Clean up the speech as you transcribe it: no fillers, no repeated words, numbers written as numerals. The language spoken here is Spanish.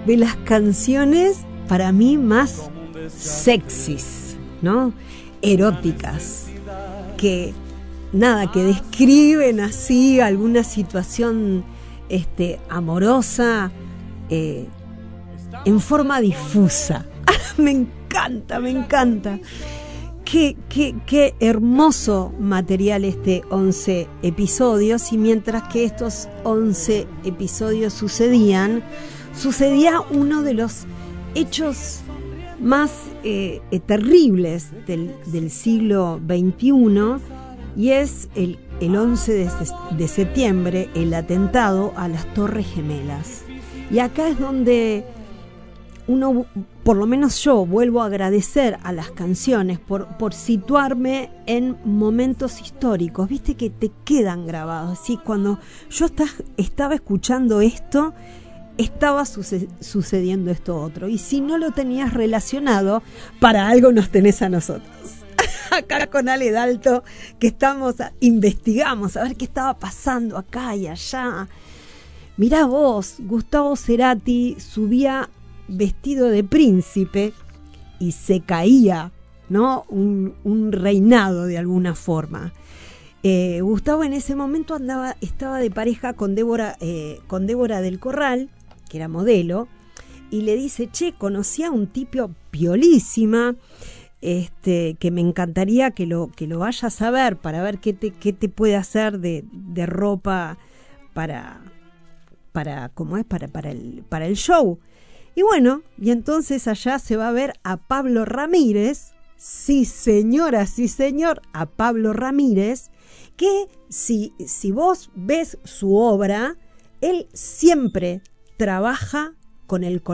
de las canciones para mí más sexys, ¿no? Eróticas, que describen así alguna situación amorosa en forma difusa. Me encanta. Qué hermoso material 11 episodios, y mientras que estos 11 episodios sucedía uno de los hechos más terribles del siglo XXI, y es el 11 de septiembre, el atentado a las Torres Gemelas. Y acá es donde uno, por lo menos yo, vuelvo a agradecer a las canciones por situarme en momentos históricos, viste, que te quedan grabados. Así, cuando yo estaba escuchando esto, estaba sucediendo esto otro, y si no lo tenías relacionado, para algo nos tenés a nosotros acá con Ale Dalto, que investigamos a ver qué estaba pasando acá y allá. Mirá vos, Gustavo Cerati subía vestido de príncipe y se caía, ¿no? Un reinado de alguna forma. Gustavo en ese momento estaba de pareja con Débora del Corral, que era modelo, y le dice: che, conocí a un tipo piolísima, que me encantaría que lo vayas a ver para ver qué te puede hacer de ropa para el show. Y bueno, y entonces allá se va a ver a Pablo Ramírez. Sí, señora, sí, señor, a Pablo Ramírez, que si vos ves su obra, él siempre trabaja con el color